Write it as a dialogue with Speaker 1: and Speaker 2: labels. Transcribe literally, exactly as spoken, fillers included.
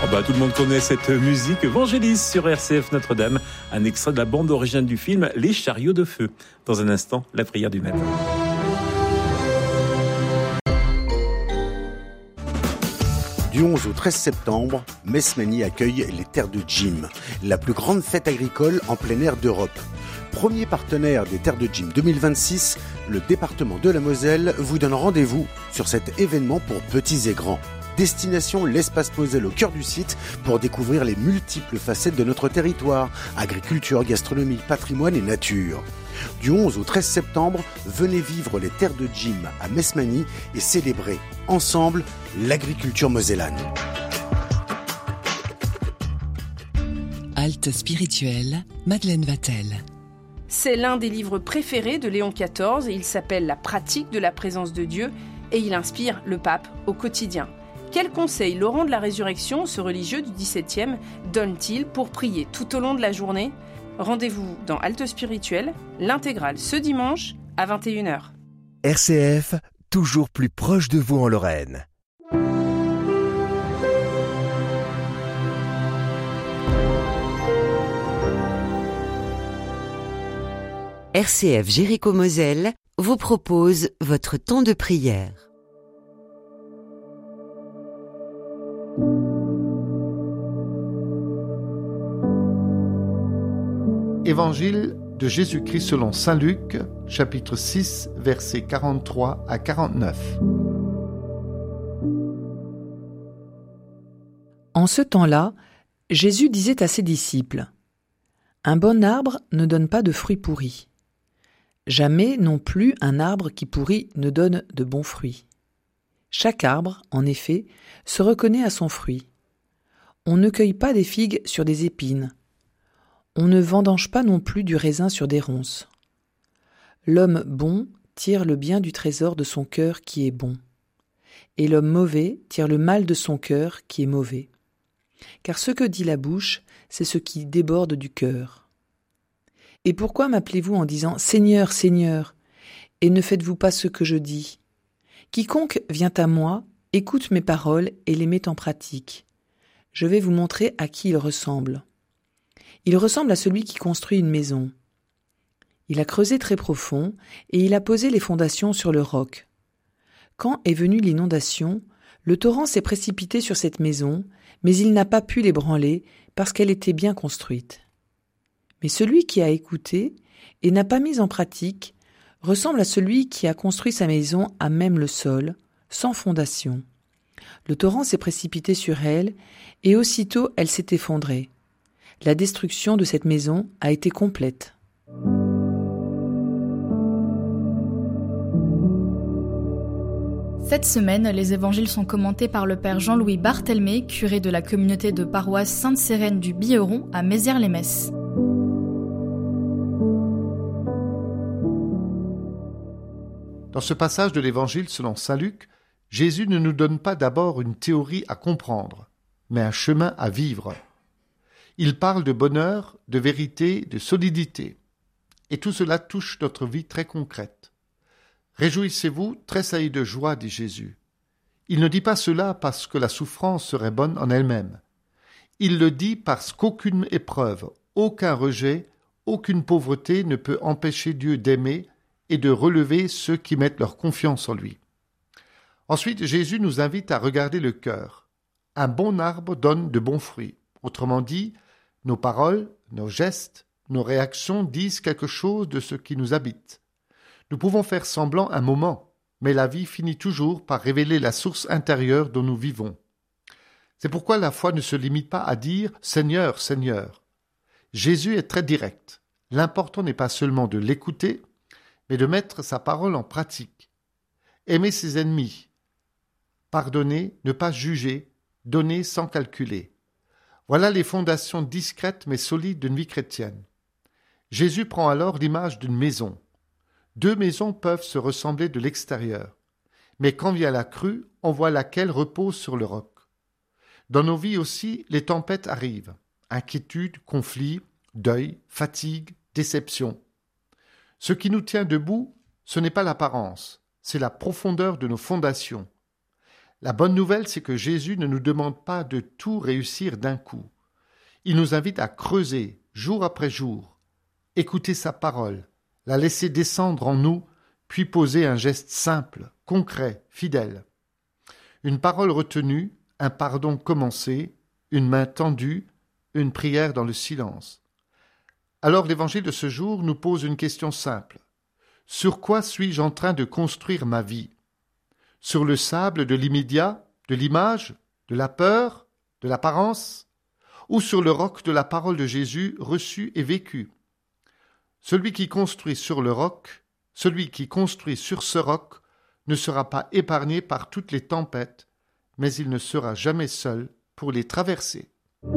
Speaker 1: Oh bah, tout le monde connaît cette musique. Vangelis sur R C F Notre-Dame, un extrait de la bande originale du film Les Chariots de Feu. Dans un instant, la prière du matin.
Speaker 2: Du onze au treize septembre, Mesmani accueille les terres de Jim, la plus grande fête agricole en plein air d'Europe. Premier partenaire des terres de Jim deux mille vingt-six, le département de la Moselle vous donne rendez-vous sur cet événement pour petits et grands. Destination l'espace Moselle au cœur du site pour découvrir les multiples facettes de notre territoire, agriculture, gastronomie, patrimoine et nature. Du onze au treize septembre, venez vivre les terres de Jim à Mesmani et célébrer ensemble l'agriculture mosellane.
Speaker 3: Halte spirituelle, Madeleine Vatel.
Speaker 4: C'est l'un des livres préférés de Léon quatorze. Il s'appelle La pratique de la présence de Dieu et il inspire le pape au quotidien. Quels conseils Laurent de la Résurrection, ce religieux du dix-septième, donne-t-il pour prier tout au long de la journée ? Rendez-vous dans Halte Spirituelle, l'intégrale ce dimanche à vingt et une heures.
Speaker 5: R C F, toujours plus proche de vous en Lorraine.
Speaker 6: R C F Jéricho-Moselle vous propose votre temps de prière.
Speaker 7: Évangile de Jésus-Christ selon saint Luc, chapitre six, versets quarante-trois à quarante-neuf.
Speaker 8: En ce temps-là, Jésus disait à ses disciples : « Un bon arbre ne donne pas de fruits pourris. Jamais non plus un arbre qui pourrit ne donne de bons fruits. Chaque arbre, en effet, se reconnaît à son fruit. On ne cueille pas des figues sur des épines. On ne vendange pas non plus du raisin sur des ronces. L'homme bon tire le bien du trésor de son cœur qui est bon, et l'homme mauvais tire le mal de son cœur qui est mauvais. Car ce que dit la bouche, c'est ce qui déborde du cœur. Et pourquoi m'appelez-vous en disant « Seigneur, Seigneur » et ne faites-vous pas ce que je dis ? Quiconque vient à moi, écoute mes paroles et les met en pratique. Je vais vous montrer à qui il ressemble. Il ressemble à celui qui construit une maison. Il a creusé très profond et il a posé les fondations sur le roc. Quand est venue l'inondation, le torrent s'est précipité sur cette maison, mais il n'a pas pu l'ébranler parce qu'elle était bien construite. Mais celui qui a écouté et n'a pas mis en pratique ressemble à celui qui a construit sa maison à même le sol, sans fondation. Le torrent s'est précipité sur elle et aussitôt elle s'est effondrée. La destruction de cette maison a été complète.
Speaker 9: Cette semaine, les évangiles sont commentés par le père Jean-Louis Barthelmé, curé de la communauté de paroisse Sainte-Cérène du Billeron à Mézières-les-Messes.
Speaker 7: Dans ce passage de l'évangile selon saint Luc, Jésus ne nous donne pas d'abord une théorie à comprendre, mais un chemin à vivre. Il parle de bonheur, de vérité, de solidité. Et tout cela touche notre vie très concrète. Réjouissez-vous, tressaillez de joie, dit Jésus. Il ne dit pas cela parce que la souffrance serait bonne en elle-même. Il le dit parce qu'aucune épreuve, aucun rejet, aucune pauvreté ne peut empêcher Dieu d'aimer et de relever ceux qui mettent leur confiance en lui. Ensuite, Jésus nous invite à regarder le cœur. Un bon arbre donne de bons fruits. Autrement dit, nos paroles, nos gestes, nos réactions disent quelque chose de ce qui nous habite. Nous pouvons faire semblant un moment, mais la vie finit toujours par révéler la source intérieure dont nous vivons. C'est pourquoi la foi ne se limite pas à dire « Seigneur, Seigneur ». Jésus est très direct. L'important n'est pas seulement de l'écouter, mais de mettre sa parole en pratique. Aimer ses ennemis, pardonner, ne pas juger, donner sans calculer. Voilà les fondations discrètes mais solides d'une vie chrétienne. Jésus prend alors l'image d'une maison. Deux maisons peuvent se ressembler de l'extérieur, mais quand vient la crue, on voit laquelle repose sur le roc. Dans nos vies aussi, les tempêtes arrivent. Inquiétude, conflit, deuil, fatigue, déception. Ce qui nous tient debout, ce n'est pas l'apparence, c'est la profondeur de nos fondations. La bonne nouvelle, c'est que Jésus ne nous demande pas de tout réussir d'un coup. Il nous invite à creuser, jour après jour, écouter sa parole, la laisser descendre en nous, puis poser un geste simple, concret, fidèle. Une parole retenue, un pardon commencé, une main tendue, une prière dans le silence. Alors l'évangile de ce jour nous pose une question simple. Sur quoi suis-je en train de construire ma vie ? Sur le sable de l'immédiat, de l'image, de la peur, de l'apparence ? Ou sur le roc de la parole de Jésus reçue et vécue ? Celui qui construit sur le roc, celui qui construit sur ce roc, ne sera pas épargné par toutes les tempêtes, mais il ne sera jamais seul pour les traverser.